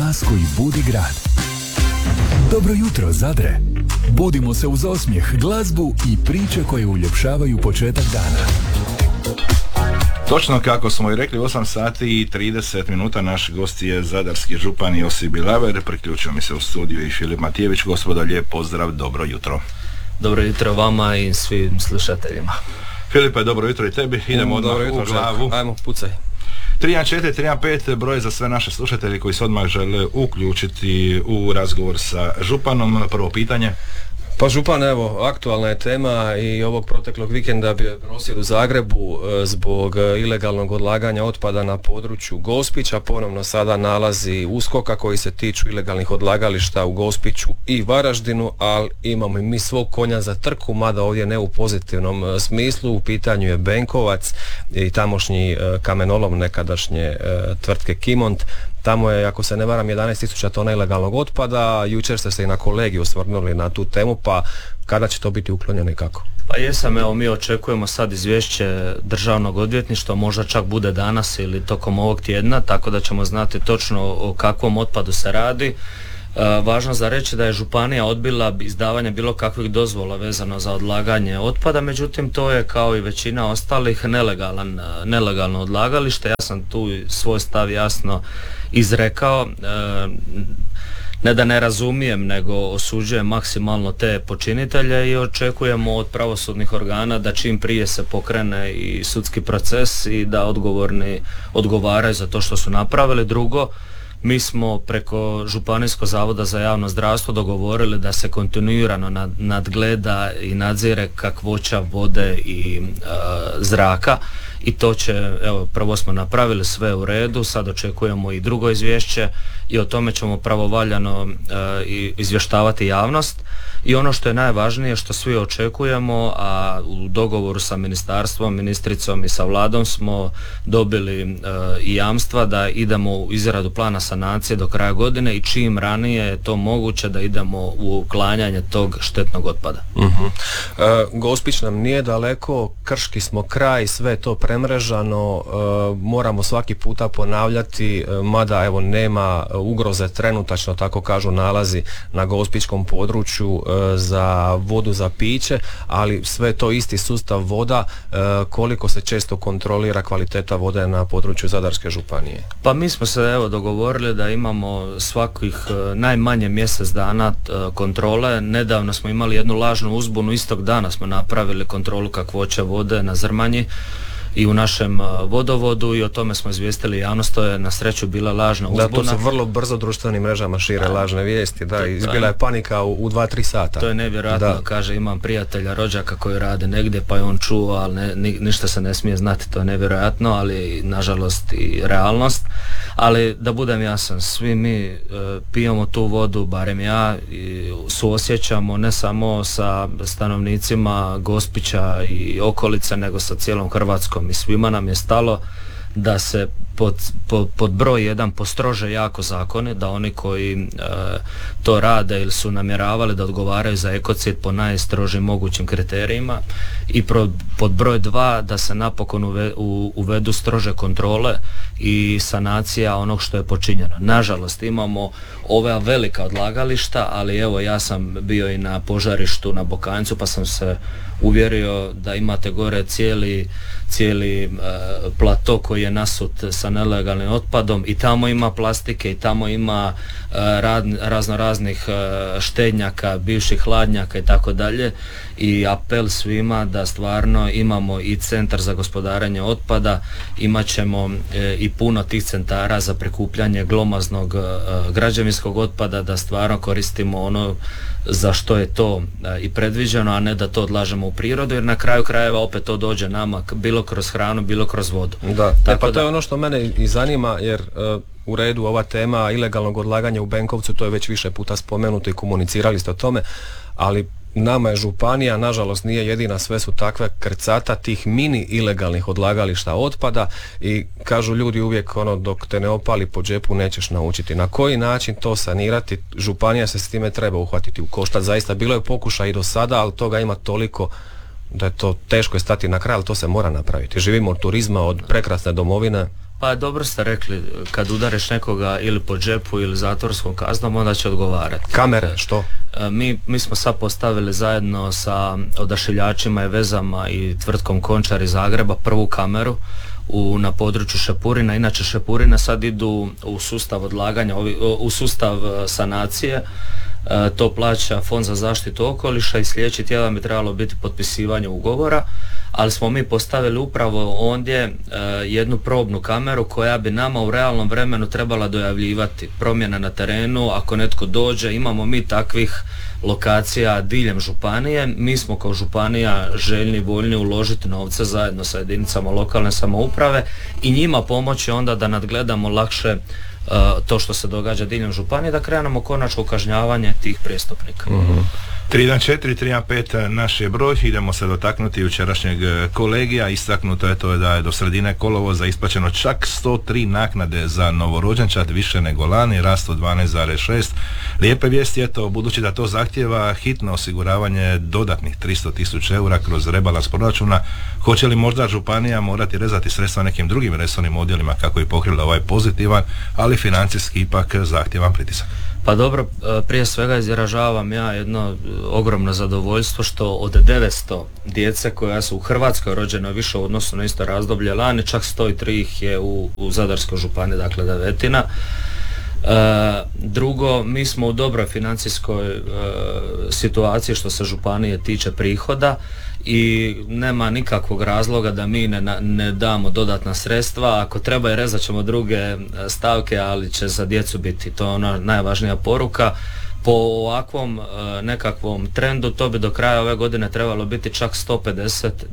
glas koji budi grad. Dobro jutro, Zadre. Budimo se uz osmijeh, glazbu i priče koje uljepšavaju početak dana. Točno kako smo i rekli, 8 sati i 30 minuta, naš gost je zadarski župan Josip Bilaver, priključio mi se u studiju i Filip Matijević. Gospoda, lijep pozdrav, dobro jutro. Dobro jutro vama i svim slušateljima. Filipe, dobro jutro i tebi, idemo odmah u glavu. Ajmo, pucaj. 314 315 broj za sve naše slušatelje koji se odmah žele uključiti u razgovor sa županom. Prvo pitanje. Pa župan, evo, aktualna je tema i ovog proteklog vikenda bio je prosvjed u Zagrebu zbog ilegalnog odlaganja otpada na području Gospića, ponovno sada nalazi USKOK-a koji se tiču ilegalnih odlagališta u Gospiću i Varaždinu, ali imamo i mi svog konja za trku, mada ovdje ne u pozitivnom smislu. U pitanju je Benkovac i tamošnji kamenolom nekadašnje tvrtke Kimont. Tamo je, ako se ne varam, 11.000 tona ilegalnog otpada. Jučer ste se i na kolegiju osvrnuli na tu temu, pa kada će to biti uklonjeno i kako? Pa jesam, evo, mi očekujemo sad izvješće Državnog odvjetništva, možda čak bude danas ili tokom ovog tjedna, tako da ćemo znati točno o kakvom otpadu se radi. Važno za reći da je županija odbila izdavanje bilo kakvih dozvola vezano za odlaganje otpada, međutim to je kao i većina ostalih nelegalno odlagalište. Ja sam tu svoj stav jasno izrekao, ne da ne razumijem, nego osuđujem maksimalno te počinitelje i očekujemo od pravosudnih organa da čim prije se pokrene i sudski proces i da odgovorni odgovaraju za to što su napravili. Drugo, mi smo preko Županijskog zavoda za javno zdravstvo dogovorili da se kontinuirano nadgleda i nadzire kakvoća vode i zraka i to će, evo, prvo smo napravili sve u redu, sad očekujemo i drugo izvješće i o tome ćemo pravovaljano izvještavati javnost. I ono što je najvažnije, što svi očekujemo, a u dogovoru sa ministarstvom, ministricom i sa vladom smo dobili i jamstva da idemo u izradu plana sanacije do kraja godine i čim ranije je to moguće da idemo u uklanjanje tog štetnog otpada. Gospić nam nije daleko, Krški smo kraj, sve je to premrežano, moramo svaki puta ponavljati, mada evo nema ugroze trenutačno, tako kažu nalazi na gospićkom području za vodu za piće, ali sve to isti sustav voda. Koliko se često kontrolira kvaliteta vode na području Zadarske županije? Pa mi smo se, evo, dogovorili da imamo svakih najmanje mjesec dana kontrole. Nedavno smo imali jednu lažnu uzbunu, istog dana smo napravili kontrolu kakvoće vode na Zrmanji i u našem vodovodu i o tome smo izvijestili javnost. To je na sreću bila lažna uzbuna. Da, to se vrlo brzo društvenim mrežama šire lažne vijesti, da, izbila je panika u 2-3 sata. To je nevjerojatno, kaže, imam prijatelja, rođaka koji rade negdje pa je on čuo, ali ništa se ne smije znati, to je nevjerojatno, ali nažalost i realnost. Ali da budem jasan, svi mi pijemo tu vodu, barem ja, i suosjećamo ne samo sa stanovnicima Gospića i okolice, nego sa cijelom Hrvatskom i svima nam je stalo da se pod broj 1 postrože jako zakone, da oni koji to rade ili su namjeravali da odgovaraju za ekocid po najstrožim mogućim kriterijima i pod broj 2 da se napokon uvedu strože kontrole i sanacija onog što je počinjeno. Nažalost imamo ova velika odlagališta, ali evo, ja sam bio i na požarištu na Bokanjcu pa sam se uvjerio da imate gore cijeli plato koji je nasut sa nelegalnim otpadom i tamo ima plastike i tamo ima razno raznih štednjaka, bivših hladnjaka i tako dalje, i apel svima da stvarno imamo i centar za gospodarenje otpada, imat ćemo i puno tih centara za prikupljanje glomaznog građevinskog otpada, da stvarno koristimo ono za što je to i predviđeno, a ne da to odlažemo u prirodu, jer na kraju krajeva opet to dođe nama bilo kroz hranu, bilo kroz vodu. Da, pa to je ono što mene i zanima, jer u redu ova tema ilegalnog odlaganja u Benkovcu, to je već više puta spomenuto i komunicirali ste o tome, ali nama je županija, nažalost nije jedina, sve su takve krcata tih mini ilegalnih odlagališta otpada i kažu ljudi uvijek dok te ne opali po džepu nećeš naučiti. Na koji način to sanirati? Županija se s time treba uhvatiti u koštac. Zaista bilo je pokušaj i do sada, ali toga ima toliko da je to teško je stati na kraj, ali to se mora napraviti. Živimo od turizma, od prekrasne domovine. Pa dobro ste rekli, kad udareš nekoga ili po džepu ili zatvorskom kaznom, onda će odgovarati. Kamere, što? Mi smo sad postavili zajedno sa odašiljačima i vezama i tvrtkom Končar iz Zagreba prvu kameru na području Šepurina. Inače Šepurina sad idu u sustav odlaganja, u sustav sanacije. To plaća Fond za zaštitu okoliša i sljedeći tjedan bi trebalo biti potpisivanje ugovora, ali smo mi postavili upravo ondje jednu probnu kameru koja bi nama u realnom vremenu trebala dojavljivati promjene na terenu. Ako netko dođe, imamo mi takvih lokacija diljem županije. Mi smo kao županija željni i voljni uložiti novce zajedno sa jedinicama lokalne samouprave i njima pomoći onda da nadgledamo lakše to što se događa diljem županije, da krenemo konačno kažnjavanje tih prijestupnika. 314-315 naš je broj. Idemo se dotaknuti jučerašnjeg kolegija. Istaknuto je to da je do sredine kolovoza isplaćeno čak 103 naknade za novorođenčad, više nego lani, rast od 12,6. Lijepe vijesti je to, budući da to zahtjeva hitno osiguravanje dodatnih 300.000 eura kroz rebalans proračuna. Hoće li možda županija morati rezati sredstva nekim drugim resornim odjelima kako bi pokrila ovaj pozitivan, ali financijski ipak zahtjevan pritisak? Pa dobro, prije svega izražavam ja jedno ogromno zadovoljstvo što od 900 djece koja su u Hrvatskoj rođene više u odnosu na isto razdoblje lani, čak 103 ih je u Zadarskoj županiji, dakle 9. Drugo, mi smo u dobroj financijskoj situaciji što se županije tiče prihoda i nema nikakvog razloga da mi ne damo dodatna sredstva. Ako treba i rezat ćemo druge stavke, ali će za djecu biti to ona najvažnija poruka. Po ovakvom nekakvom trendu to bi do kraja ove godine trebalo biti čak 150